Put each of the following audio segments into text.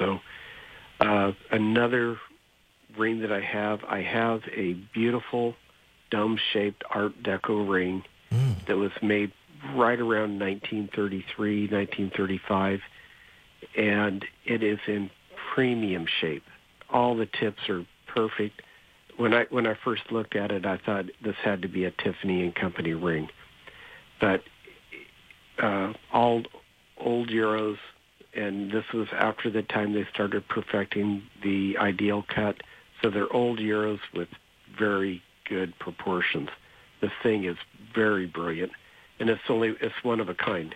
So another ring that I have a beautiful dome-shaped Art Deco ring that was made right around 1933, 1935, and it is in premium shape. All the tips are perfect. When I first looked at it, I thought this had to be a Tiffany & Company ring. But all old Euros, and this was after the time they started perfecting the ideal cut. So they're old Euros with very good proportions. The thing is very brilliant, and it's one of a kind.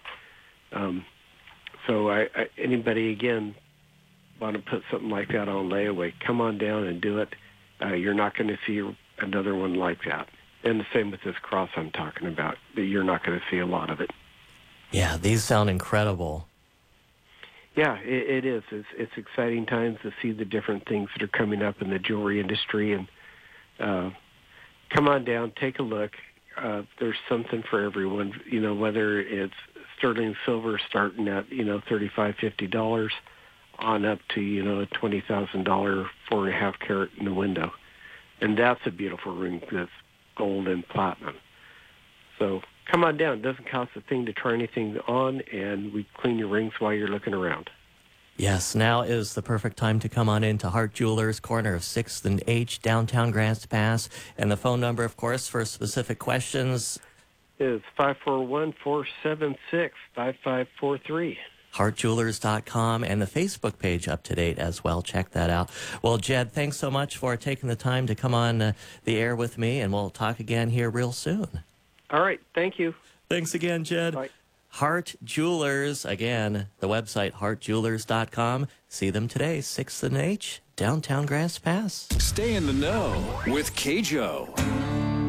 So anybody, again, want to put something like that on layaway, come on down and do it. You're not going to see another one like that. And the same with this cross I'm talking about. You're not going to see a lot of it. Yeah, these sound incredible. Yeah, it is. It's exciting times to see the different things that are coming up in the jewelry industry. And come on down, take a look. There's something for everyone, whether it's sterling silver starting at, $35, $50 on up to, a $20,000 4.5 carat in the window. And that's a beautiful ring that's gold and platinum. So come on down. It doesn't cost a thing to try anything on, and we clean your rings while you're looking around. Yes, now is the perfect time to come on in to Hart Jewelers, corner of 6th and H, downtown Grants Pass. And the phone number, of course, for specific questions is 541-476-5543. HartJewelers.com, and the Facebook page up to date as well. Check that out. Well, Jed, thanks so much for taking the time to come on the air with me, and we'll talk again here real soon. All right. Thank you. Thanks again, Jed. Bye. Hart Jewelers, again, the website, HartJewelers.com. See them today, 6th and H, downtown Grants Pass. Stay in the know with KJO.